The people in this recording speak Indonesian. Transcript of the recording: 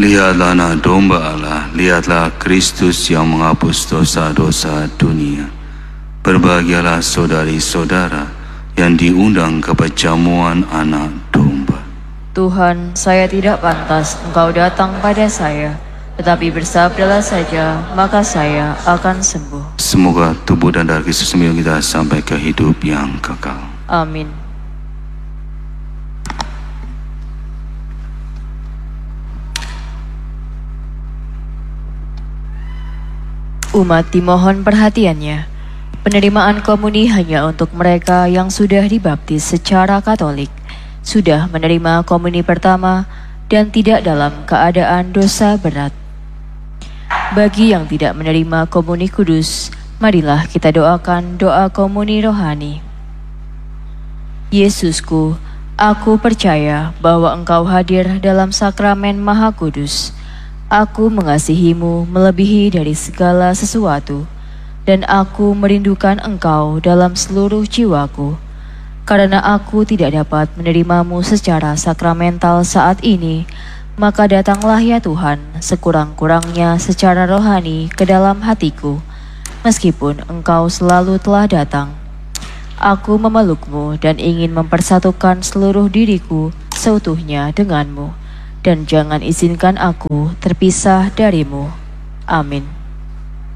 Lihatlah anak domba Allah, lihatlah Kristus yang menghapus dosa-dosa dunia. Berbahagialah saudari-saudara yang diundang ke perjamuan anak domba. Tuhan, saya tidak pantas Engkau datang pada saya, tetapi bersabdalah saja, maka saya akan sembuh. Semoga tubuh dan darah Kristus sembilan kita sampai ke hidup yang kekal. Amin. Umat dimohon perhatiannya. Penerimaan komuni hanya untuk mereka yang sudah dibaptis secara Katolik, sudah menerima komuni pertama, dan tidak dalam keadaan dosa berat. Bagi yang tidak menerima komuni kudus, marilah kita doakan doa komuni rohani. Yesusku, aku percaya bahwa Engkau hadir dalam sakramen Maha Kudus. Aku mengasihimu melebihi dari segala sesuatu, dan aku merindukan Engkau dalam seluruh jiwaku. Karena aku tidak dapat menerimamu secara sakramental saat ini, maka datanglah ya Tuhan sekurang-kurangnya secara rohani ke dalam hatiku, meskipun Engkau selalu telah datang. Aku memelukmu dan ingin mempersatukan seluruh diriku seutuhnya denganmu, dan jangan izinkan aku terpisah darimu. Amin.